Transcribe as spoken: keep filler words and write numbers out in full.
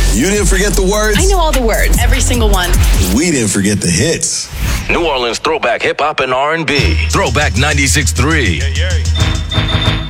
You didn't forget the words? I know all the words. Every single one. We didn't forget the hits. New Orleans throwback hip-hop and R and B. Throwback ninety-six point three. Yeah, yeah.